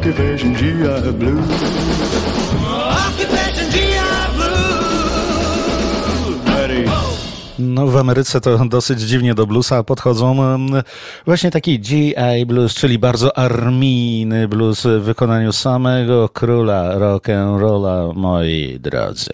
Occupation GI Blues. Occupation GI Blues. Ready. No, w Ameryce to dosyć dziwnie do bluesa podchodzą właśnie taki GI blues, czyli bardzo armijny blues w wykonaniu samego króla rock'n'rolla, moi drodzy.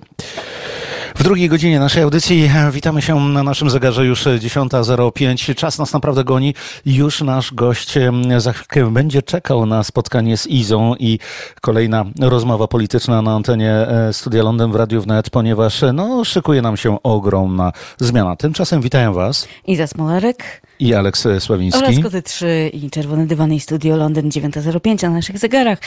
W drugiej godzinie naszej audycji witamy się na naszym zegarze już 10:05. Czas nas naprawdę goni. Już nasz gość za chwilkę będzie czekał na spotkanie z Izą i kolejna rozmowa polityczna na antenie Studia Londyn w Radiu Wnet, ponieważ szykuje nam się ogromna zmiana. Tymczasem witają Was Iza Smolarek i Aleks Sławiński. Oraz Koty 3 i Czerwony Dywan i Studio Londyn 9:05 na naszych zegarach.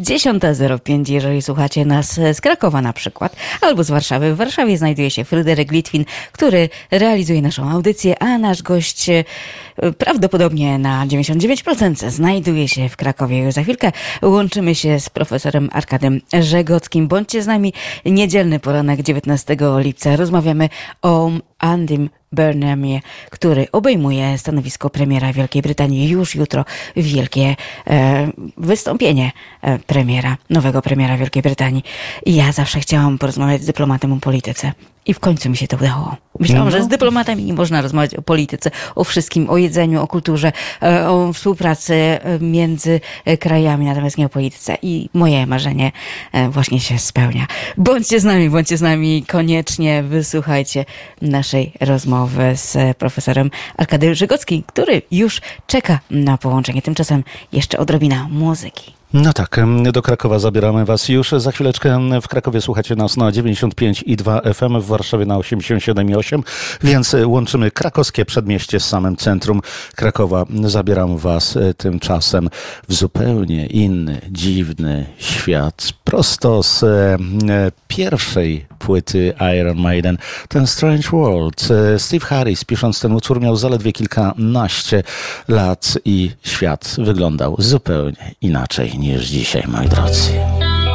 10:05, jeżeli słuchacie nas z Krakowa na przykład, albo z Warszawy. W Warszawie znajduje się Fryderyk Litwin, który realizuje naszą audycję, a nasz gość prawdopodobnie na 99% znajduje się w Krakowie. Już za chwilkę łączymy się z profesorem Arkadym Żegockim. Bądźcie z nami. Niedzielny poranek 19 lipca. Rozmawiamy o Andym Burnhamie, który obejmuje stanowisko premiera Wielkiej Brytanii. Już jutro wielkie wystąpienie nowego premiera Wielkiej Brytanii. I ja zawsze chciałam porozmawiać z dyplomatem o polityce. I w końcu mi się to udało. Myślałam, że z dyplomatami nie można rozmawiać o polityce, o wszystkim, o jedzeniu, o kulturze, o współpracy między krajami, natomiast nie o polityce. I moje marzenie właśnie się spełnia. Bądźcie z nami, koniecznie wysłuchajcie naszej rozmowy z profesorem Arkadym Żegockim, który już czeka na połączenie. Tymczasem jeszcze odrobina muzyki. No tak, do Krakowa zabieramy Was już za chwileczkę. W Krakowie słuchacie nas na 95,2 FM, w Warszawie na 87,8, więc łączymy krakowskie przedmieście z samym centrum Krakowa. Zabieram Was tymczasem w zupełnie inny, dziwny świat. Prosto z pierwszej płyty Iron Maiden, ten Strange World. Steve Harris, pisząc ten utwór, miał zaledwie kilkanaście lat i świat wyglądał zupełnie inaczej niż dzisiaj, moi drodzy.